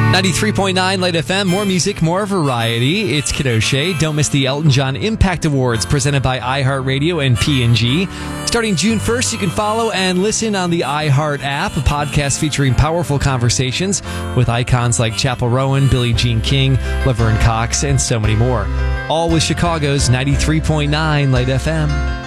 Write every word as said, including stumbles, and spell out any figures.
ninety-three point nine Light F M, more music, more variety. It's Kid O'Shea. Don't miss the Elton John Impact Awards presented by iHeartRadio and P and G. Starting June first, you can follow and listen on the iHeart app, a podcast featuring powerful conversations with icons like Chappell Rowan, Billie Jean King, Laverne Cox, and so many more. All with Chicago's ninety-three point nine Light F M.